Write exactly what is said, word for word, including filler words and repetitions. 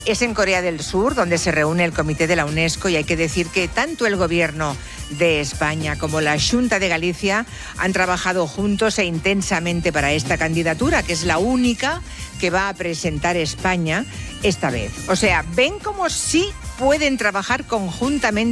Es en Corea del Sur, donde se reúne el comité de la UNESCO, y hay que decir que tanto el gobierno de España como la Xunta de Galicia han trabajado juntos e intensamente para esta candidatura, que es la única que va a presentar España esta vez. O sea, ven como sí pueden trabajar conjuntamente